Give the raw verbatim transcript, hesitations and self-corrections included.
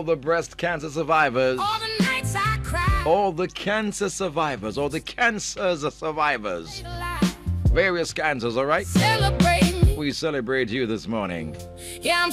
the breast cancer survivors, All the nights I cried. all the cancer survivors, all the cancers survivors, various cancers, all right? Celebrating. We celebrate you this morning. Yeah, I'm